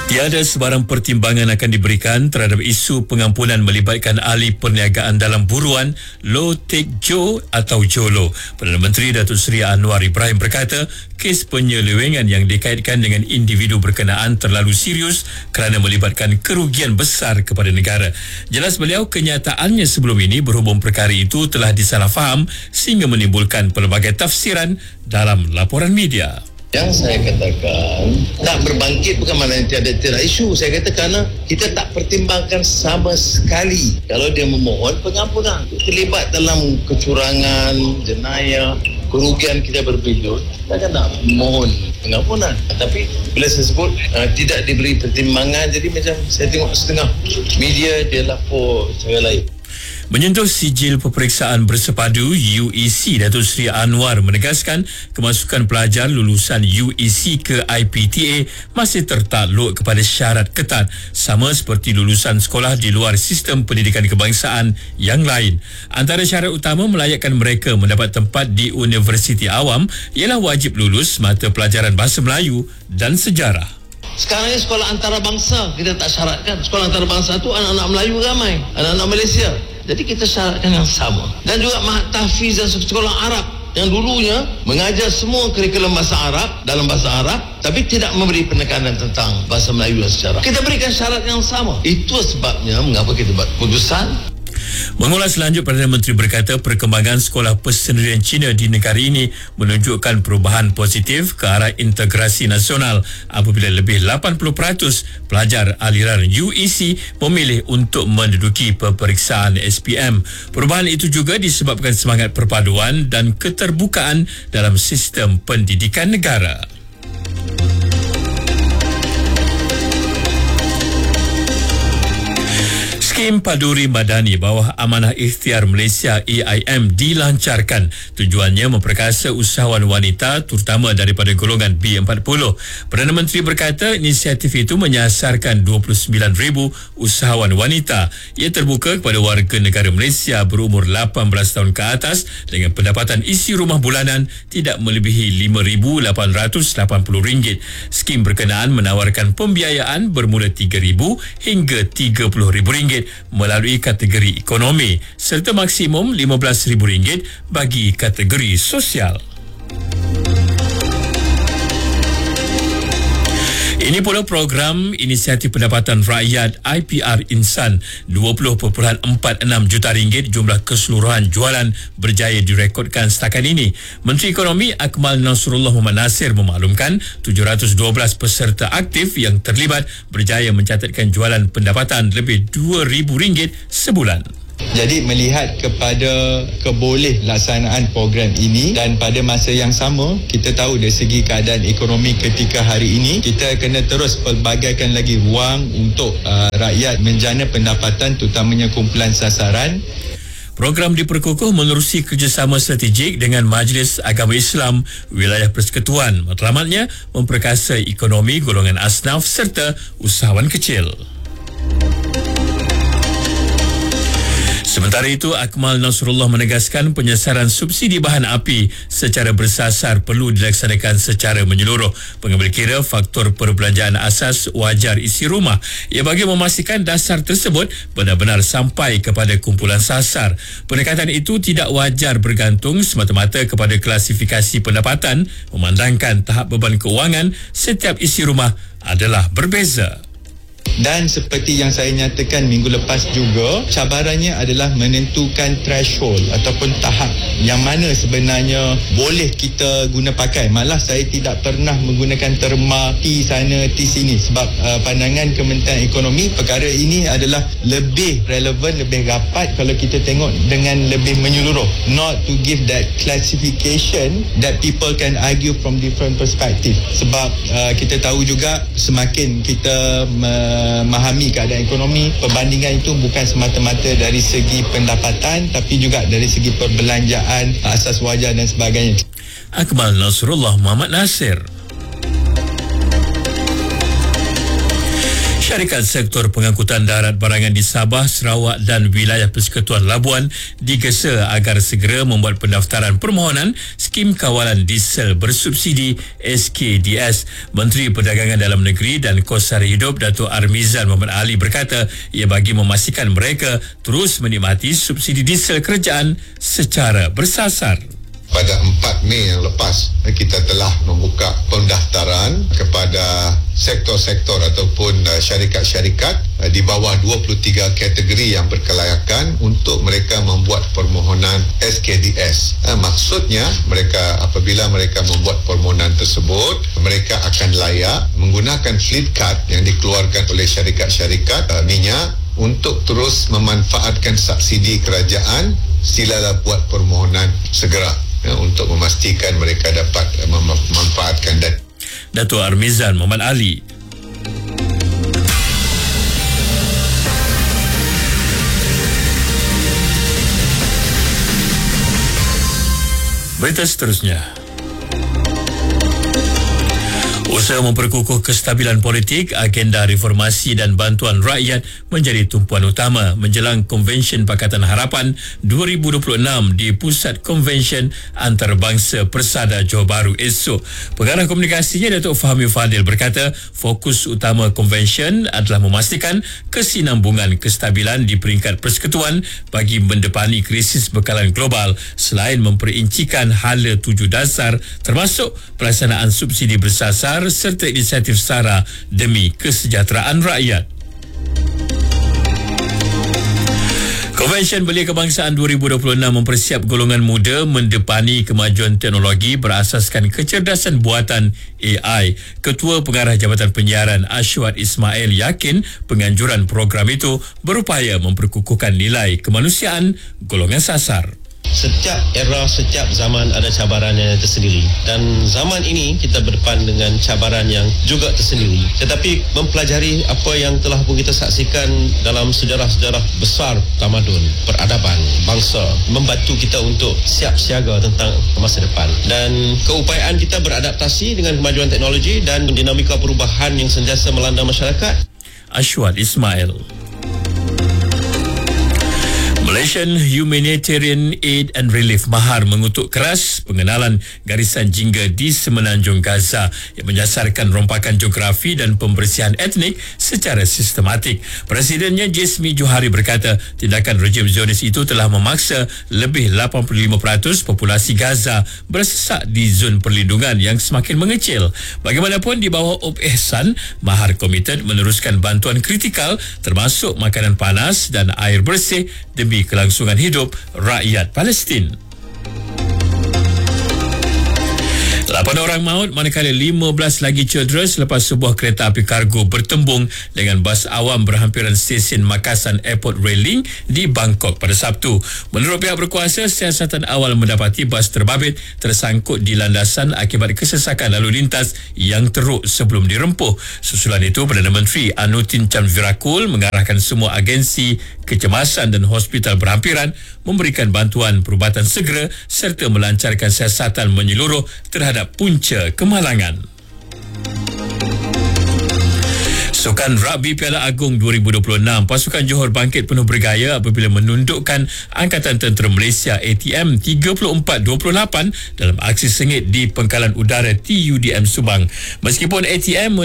Tiada sebarang pertimbangan akan diberikan terhadap isu pengampunan melibatkan ahli perniagaan dalam buruan Low Tech Joe atau JOLO. Perdana Menteri Datuk Seri Anwar Ibrahim berkata, kes penyelewengan yang dikaitkan dengan individu berkenaan terlalu serius kerana melibatkan kerugian besar kepada negara. Jelas beliau, kenyataannya sebelum ini berhubung perkara itu telah disalahfaham sehingga menimbulkan pelbagai tafsiran dalam laporan media. Yang saya katakan tak berbangkit bukan maknanya tiada isu. Saya kata kerana kita tak pertimbangkan sama sekali kalau dia memohon pengampunan. Terlibat dalam kecurangan, jenayah, kerugian kita berbilion, kita tak mohon pengampunan. Tapi bila saya sebut tidak diberi pertimbangan, jadi macam saya tengok setengah media dia lapor cara lain. Menyentuh sijil peperiksaan bersepadu UEC, Datuk Seri Anwar menegaskan kemasukan pelajar lulusan UEC ke IPTA masih tertakluk kepada syarat ketat sama seperti lulusan sekolah di luar sistem pendidikan kebangsaan yang lain. Antara syarat utama melayakkan mereka mendapat tempat di universiti awam ialah wajib lulus mata pelajaran Bahasa Melayu dan Sejarah. Sekarang ni sekolah antarabangsa kita tak syaratkan. Sekolah antarabangsa tu anak-anak Melayu ramai, anak-anak Malaysia. Jadi kita syaratkan yang sama. Dan juga Mahat Tahfiz dan sekolah Arab yang dulunya mengajar semua kurikulum bahasa Arab dalam bahasa Arab tapi tidak memberi penekanan tentang bahasa Melayu dan sejarah. Kita berikan syarat yang sama. Itu sebabnya mengapa kita buat keputusan. Mengulas lanjut, Perdana Menteri berkata perkembangan sekolah persendirian Cina di negara ini menunjukkan perubahan positif ke arah integrasi nasional apabila lebih 80% pelajar aliran UEC memilih untuk menduduki peperiksaan SPM. Perubahan itu juga disebabkan semangat perpaduan dan keterbukaan dalam sistem pendidikan negara. Skim Paduri Madani bawah Amanah Ikhtiar Malaysia AIM dilancarkan. Tujuannya memperkasa usahawan wanita terutama daripada golongan B40. Perdana Menteri berkata inisiatif itu menyasarkan 29,000 usahawan wanita. Ia terbuka kepada warga negara Malaysia berumur 18 tahun ke atas dengan pendapatan isi rumah bulanan tidak melebihi RM5,880. Skim berkenaan menawarkan pembiayaan bermula RM3,000 hingga RM30,000 melalui kategori ekonomi serta maksimum RM15,000 bagi kategori sosial. Ini pula program Inisiatif Pendapatan Rakyat IPR Insan. RM20.46 juta jumlah keseluruhan jualan berjaya direkodkan setakat ini. Menteri Ekonomi Akmal Nasrullah Muhammad Nasir memaklumkan 712 peserta aktif yang terlibat berjaya mencatatkan jualan pendapatan lebih RM2,000 sebulan. Jadi melihat kepada keboleh laksanaan program ini dan pada masa yang sama kita tahu dari segi keadaan ekonomi ketika hari ini kita kena terus pelbagaikan lagi ruang untuk rakyat menjana pendapatan terutamanya kumpulan sasaran. Program diperkukuh menerusi kerjasama strategik dengan Majlis Agama Islam Wilayah Persekutuan. Matlamatnya memperkasa ekonomi golongan asnaf serta usahawan kecil. Sementara itu, Akmal Nasrullah menegaskan penyesaran subsidi bahan api secara bersasar perlu dilaksanakan secara menyeluruh. Pengambil kira faktor perbelanjaan asas wajar isi rumah. Ia bagi memastikan dasar tersebut benar-benar sampai kepada kumpulan sasar. Pendekatan itu tidak wajar bergantung semata-mata kepada klasifikasi pendapatan, memandangkan tahap beban keuangan setiap isi rumah adalah berbeza. Dan seperti yang saya nyatakan minggu lepas juga, cabarannya adalah menentukan threshold ataupun tahap yang mana sebenarnya boleh kita guna pakai. Malah saya tidak pernah menggunakan terma T sana T sini sebab pandangan Kementerian Ekonomi perkara ini adalah lebih relevan, lebih rapat kalau kita tengok dengan lebih menyeluruh. Not to give that classification that people can argue from different perspective. Sebab kita tahu juga semakin kita memahami keadaan ekonomi, perbandingan itu bukan semata-mata dari segi pendapatan tapi juga dari segi perbelanjaan, asas wajar dan sebagainya. Akmal Nasrullah Muhammad Nasir. Syarikat sektor pengangkutan darat barangan di Sabah, Sarawak dan wilayah Persekutuan Labuan digesa agar segera membuat pendaftaran permohonan skim kawalan diesel bersubsidi SKDS. Menteri Perdagangan Dalam Negeri dan Kos Sara Hidup Datuk Armizan Muhammad Ali berkata ia bagi memastikan mereka terus menikmati subsidi diesel kerajaan secara bersasar. Pada 4 Mei yang lepas, kita telah membuka pendaftaran kepada sektor-sektor ataupun syarikat-syarikat di bawah 23 kategori yang berkelayakan untuk mereka membuat permohonan SKDS. Maksudnya, apabila mereka membuat permohonan tersebut, mereka akan layak menggunakan fleet card yang dikeluarkan oleh syarikat-syarikat minyak untuk terus memanfaatkan subsidi kerajaan. Silalah buat permohonan segera untuk memastikan mereka dapat memanfaatkan dan Datuk Armizan Muhammad Ali. Berita seterusnya. Usaha memperkukuh kestabilan politik, agenda reformasi dan bantuan rakyat menjadi tumpuan utama menjelang Konvensyen Pakatan Harapan 2026 di Pusat Konvensyen Antarabangsa Persada Johor Bahru esok. Pengarah komunikasinya Datuk Fahmi Fadil berkata, fokus utama konvensyen adalah memastikan kesinambungan kestabilan di peringkat persekutuan bagi mendepani krisis bekalan global selain memperincikan hala 7 dasar termasuk pelaksanaan subsidi bersasar serta inisiatif SARA demi kesejahteraan rakyat. Konvensyen Belia Kebangsaan 2026 mempersiap golongan muda mendepani kemajuan teknologi berasaskan kecerdasan buatan AI. Ketua Pengarah Jabatan Penyiaran Ashwat Ismail yakin penganjuran program itu berupaya memperkukuhkan nilai kemanusiaan golongan sasar. Setiap era, setiap zaman ada cabarannya tersendiri dan zaman ini kita berdepan dengan cabaran yang juga tersendiri, tetapi mempelajari apa yang telah pun kita saksikan dalam sejarah-sejarah besar tamadun, peradaban, bangsa membantu kita untuk siap siaga tentang masa depan dan keupayaan kita beradaptasi dengan kemajuan teknologi dan dinamika perubahan yang sentiasa melanda masyarakat. Ashwat Ismail. Malaysian Humanitarian Aid and Relief Mahar mengutuk keras pengenalan garisan jingga di Semenanjung Gaza yang menyasarkan rompakan geografi dan pembersihan etnik secara sistematik. Presidennya Jasmine Johari berkata tindakan rejim Zionis itu telah memaksa lebih 85% populasi Gaza bersesak di zon perlindungan yang semakin mengecil. Bagaimanapun di bawah Ob Ehsan, Mahar komited meneruskan bantuan kritikal termasuk makanan panas dan air bersih demi kelangsungan hidup rakyat Palestin. 8 orang maut manakala 15 lagi cedera selepas sebuah kereta api kargo bertembung dengan bas awam berhampiran stesen Makassar Airport Railing di Bangkok pada Sabtu. Menurut pihak berkuasa, siasatan awal mendapati bas terbabit tersangkut di landasan akibat kesesakan lalu lintas yang teruk sebelum dirempuh. Susulan itu, Perdana Menteri Anutin Chanvirakul mengarahkan semua agensi kecemasan dan hospital berhampiran memberikan bantuan perubatan segera serta melancarkan siasatan menyeluruh terhadap punca kemalangan. Sukan Rugby Piala Agong 2026, pasukan Johor bangkit penuh bergaya apabila menundukkan Angkatan Tentera Malaysia ATM 34-28 dalam aksi sengit di Pangkalan Udara TUDM Subang. Meskipun ATM